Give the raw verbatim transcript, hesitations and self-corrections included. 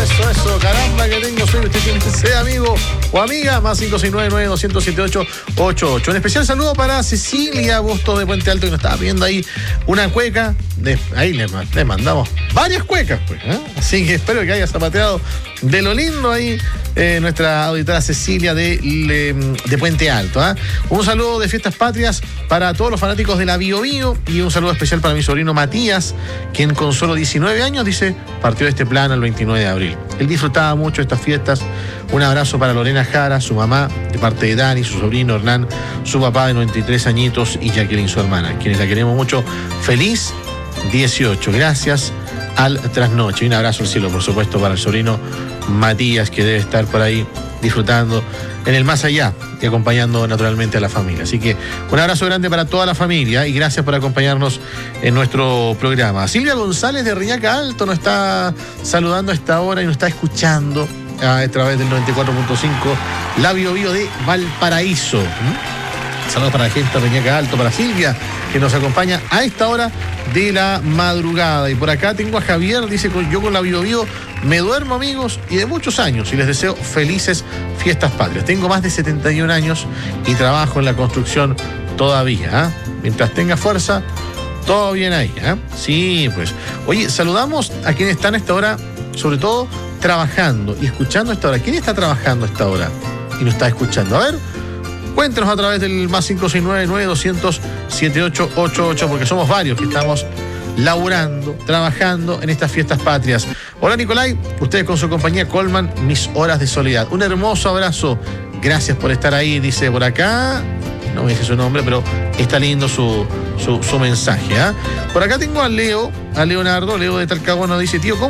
eso, eso, caramba que tengo sueño. Usted tiene que ser amigo o amiga, más cinco seis nueve nueve dos siete siete ocho ocho ocho. Un especial saludo para Cecilia Bustos de Puente Alto, que nos estaba pidiendo ahí una cueca. De, ahí le, le mandamos varias cuecas, pues, ¿eh? Así que espero que haya zapateado de lo lindo ahí eh, nuestra auditora Cecilia de, de, de Puente Alto, ¿eh? Un saludo de Fiestas Patrias para todos los fanáticos de la Bio Bio y un saludo especial para mi sobrino Matías, quien con solo diecinueve años, dice, partió de este plano el veintinueve de abril. Él disfrutaba mucho estas fiestas. Un abrazo para Lorena Jara, su mamá, de parte de Dani, su sobrino Hernán, su papá de noventa y tres añitos y Jacqueline, su hermana, quienes la queremos mucho. Feliz dieciocho. Gracias al trasnoche. Y un abrazo al cielo, por supuesto, para el sobrino Matías, que debe estar por ahí disfrutando en el más allá y acompañando naturalmente a la familia. Así que un abrazo grande para toda la familia y gracias por acompañarnos en nuestro programa. Silvia González de Reñaca Alto nos está saludando a esta hora y nos está escuchando a través del noventa y cuatro punto cinco, la Bio Bio de Valparaíso. ¿Mm? Saludos para la gente de Reñaca Alto, para Silvia, que nos acompaña a esta hora de la madrugada. Y por acá tengo a Javier, dice, yo con la Bio Bio me duermo, amigos, y de muchos años, y les deseo felices fiestas patrias. Tengo más de setenta y un años y trabajo en la construcción todavía, ¿eh? Mientras tenga fuerza, todo bien ahí, ¿eh? Sí, pues. Oye, saludamos a quienes están a esta hora, sobre todo trabajando y escuchando a esta hora. ¿Quién está trabajando a esta hora y nos está escuchando? A ver, cuéntenos a través del más cinco seis nueve nueve dos cero cero siete ocho ocho ocho, porque somos varios que estamos laburando, trabajando en estas fiestas patrias. Hola Nicolai, ustedes con su compañía Coleman, Mis Horas de Soledad. Un hermoso abrazo, gracias por estar ahí, dice por acá, no me dice su nombre, pero está lindo su, su, su mensaje, ¿eh? Por acá tengo a Leo, a Leonardo, Leo de Talcahuano, dice, tío, ¿cómo